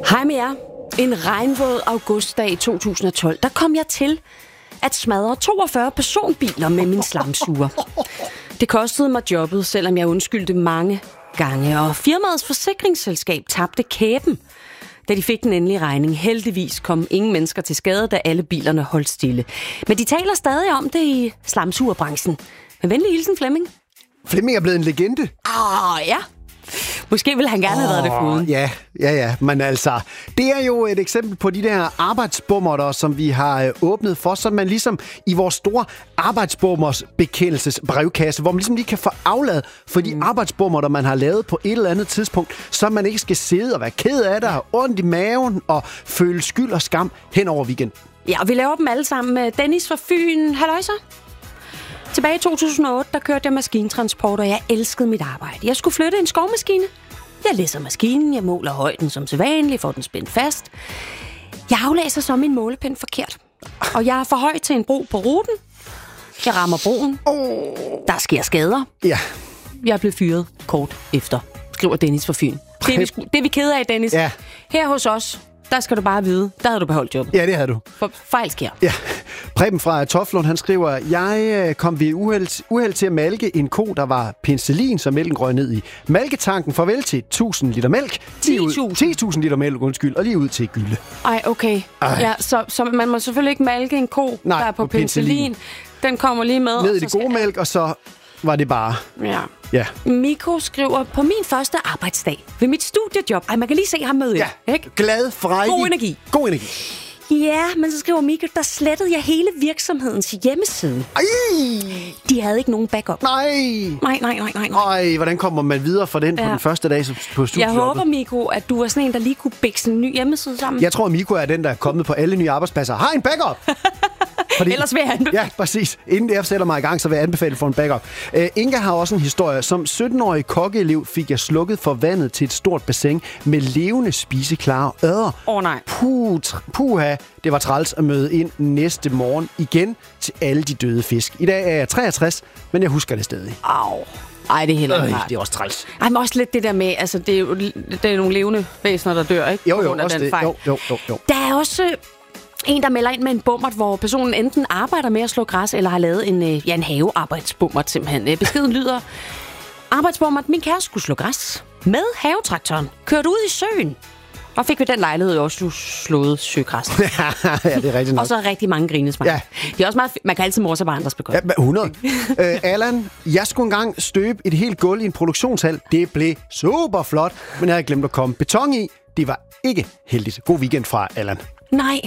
Hej med jer. En regnvåd augustdag i 2012, der kom jeg til at smadre 42 personbiler med min slamsuger. Det kostede mig jobbet, selvom jeg undskyldte mange gange, og firmaets forsikringsselskab tabte kæben, da de fik den endelige regning. Heldigvis kom ingen mennesker til skade, da alle bilerne holdt stille. Men de taler stadig om det i slamsugerbranchen. Med venlig hilsen, Flemming. Flemming er blevet en legende. Ja. Måske ville han gerne have været det foruden. Ja. Men altså, det er jo et eksempel på de der arbejdsbummerter, som vi har åbnet for, så man ligesom i vores store arbejdsbummers bekendelsesbrevkasse, hvor man ligesom lige kan få afladet for de arbejdsbummerter, man har lavet på et eller andet tidspunkt, så man ikke skal sidde og være ked af det, have ondt i maven og føle skyld og skam hen over weekenden. Ja, og vi laver dem alle sammen med Dennis fra Fyn. Halløj så. Tilbage i 2008, der kørte jeg maskintransport, og jeg elskede mit arbejde. Jeg skulle flytte en skovmaskine. Jeg læser maskinen, jeg måler højden som sædvanligt, får den spændt fast. Jeg aflæser så min målepind forkert. Og jeg er for høj til en bro på ruten. Jeg rammer broen. Der sker skader. Ja. Jeg blev fyret kort efter, skriver Dennis fra Fyn. Det er vi kede af, Dennis. Ja. Her hos os, der skal du bare vide, der havde du beholdt jobbet. Ja, det havde du. For fejl sker. Ja. Preben fra Toflund, han skriver, jeg kom ved uheld til at malke en ko, der var penicillin, så mælken røg ned i malketanken. Farvel til 1000 liter mælk. 10.000 liter mælk, undskyld, og lige ud til gylde. Ej, okay. Ja, så man må selvfølgelig ikke malke en ko, der er på penicillin. Den kommer lige med. Ned i det gode mælk, og så var det bare... Ja. Miko skriver, på min første arbejdsdag ved mit studiejob. Ej, man kan lige se ham med. Ja, ikke? Glad, frejdig. God energi. Ja, men så skriver Miko, der slettede jeg hele virksomhedens hjemmeside. Ej! De havde ikke nogen backup. Nej, hvordan kommer man videre fra den på den første dag på studiejobbet? Jeg håber, Miko, at du var sådan en, der lige kunne bækse en ny hjemmeside sammen. Jeg tror, Miko er den, der er kommet på alle nye arbejdspladser. Har en backup! Ellers vil jeg anbefale. Ja, præcis. Inden jeg sætter mig i gang, så vil jeg anbefale for en backup. Inga har også en historie. Som 17-årig kokkeelev fik jeg slukket for vandet til et stort bassin med levende spiseklare ørder. Nej. Puha, det var træls at møde ind næste morgen igen til alle de døde fisk. I dag er jeg 63, men jeg husker det stadig. Au. Ej, det er heller ikke det er også træls. Ej, men også lidt det der med, altså det er nogle levende væsener, der dør, ikke? Jo, også det. Jo. Der er også... En, der melder ind med en bummert, hvor personen enten arbejder med at slå græs, eller har lavet en havearbejdsbummert simpelthen. Beskeden lyder, arbejdsbummert, min kæreste skulle slå græs med havetraktoren. Kørte ud i søen. Og fik ved den lejlighed også slået søgræs. Ja, det er rigtigt nok. Og så rigtig mange grinesmang. Ja. Det er også meget man kan altid morse på andres bekøb. Ja, 100. Allan, jeg skulle engang støbe et helt gulv i en produktionshal. Det blev super flot, men jeg havde glemt at komme beton i. Det var ikke heldigt. God weekend fra Allan. Nej.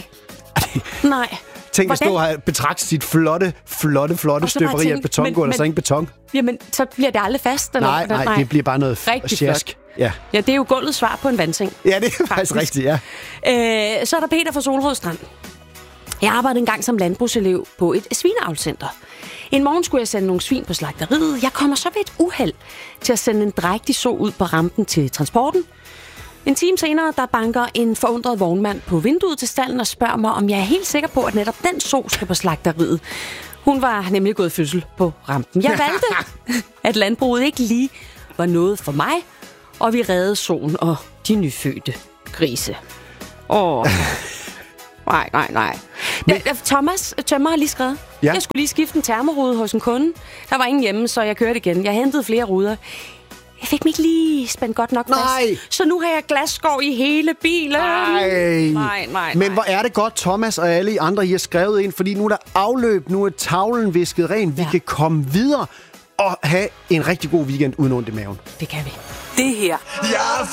Tænk at stå her og betragte sit flotte støberi af betongulv, og så ingen beton. Jamen, så bliver det aldrig fast? Eller? Nej, det bliver bare noget sjask. Ja, det er jo gulvets svar på en vandseng. Ja, det er faktisk rigtigt, ja. Så er der Peter fra Solrød Strand. Jeg arbejdede engang som landbrugselev på et svineavlscenter. En morgen skulle jeg sende nogle svin på slagteriet. Jeg kommer så ved et uheld til at sende en drægtig so ud på rampen til transporten. En time senere, der banker en forundret vognmand på vinduet til stallen og spørger mig, om jeg er helt sikker på, at netop den so skal på slagteriet. Hun var nemlig gået fødsel på rampen. Jeg valgte, at landbruget ikke lige var noget for mig, og vi reddede soen og de nyfødte grise. Nej. Thomas Tømmer har lige skrevet. Ja. Jeg skulle lige skifte en termorude hos en kunde. Der var ingen hjemme, så jeg kørte igen. Jeg hentede flere ruder. Jeg fik mig ikke lige spændt godt nok fast. Så nu har jeg glasskår i hele bilen. Nej. Men hvor er det godt, Thomas og alle andre, I har skrevet ind, fordi nu er der afløb, nu er tavlen visket ren. Vi kan komme videre og have en rigtig god weekend uden ondt i maven. Det kan vi. Det her